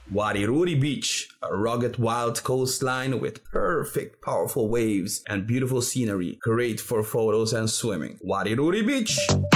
Wadiruri Beach, a rugged wild coastline with perfect powerful waves and beautiful scenery, great for photos and swimming. Wadiruri Beach!